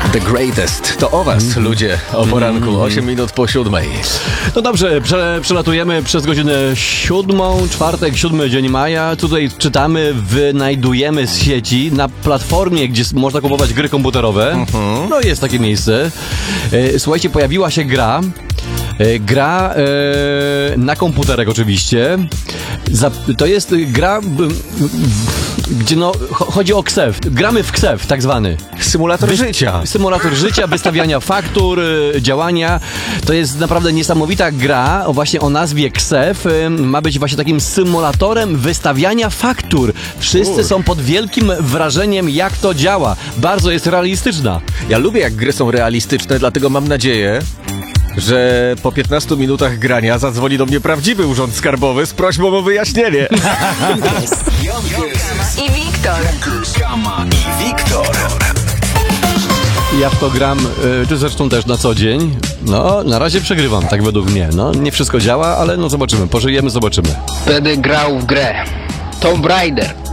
The Greatest. To o was, ludzie, o poranku, 8 minut po 7. No dobrze, przelatujemy przez godzinę 7, czwartek, 7 dzień maja. Tutaj czytamy, wynajdujemy z sieci na platformie, gdzie można kupować gry komputerowe. No jest takie miejsce. Słuchajcie, pojawiła się gra. Gra na komputerek oczywiście. To jest gra, gdzie chodzi o KSEF. Gramy w KSEF, tak zwany. Symulator życia. Symulator życia, wystawiania faktur, działania. To jest naprawdę niesamowita gra właśnie o nazwie KSEF. Ma być właśnie takim symulatorem wystawiania faktur. Wszyscy są pod wielkim wrażeniem, jak to działa. Bardzo jest realistyczna. Ja lubię, jak gry są realistyczne, dlatego mam nadzieję, że po 15 minutach grania zadzwoni do mnie prawdziwy urząd skarbowy z prośbą o wyjaśnienie. I Wiktor. Ja w to gram, czy zresztą też na co dzień. No, na razie przegrywam, tak według mnie. No, nie wszystko działa, ale no zobaczymy. Pożyjemy, zobaczymy. Będę grał w grę Tomb Raider.